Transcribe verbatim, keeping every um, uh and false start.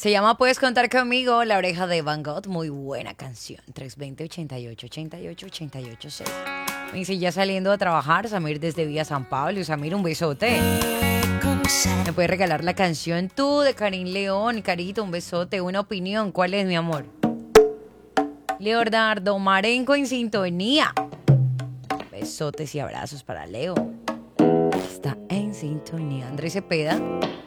Se llama Puedes contar conmigo, La Oreja de Van Gogh. Muy buena canción. tres dos cero, ochenta y ocho, ochenta y ocho, ochenta y ocho, seis. Me dice, ya saliendo a trabajar, Samir desde Vía San Pablo. Samir, un besote. Me puedes regalar la canción tú de Karim León. Carito, un besote, una opinión. ¿Cuál es, mi amor? Leonardo Marenco en sintonía. Besotes y abrazos para Leo. Está en sintonía. Andrés Cepeda.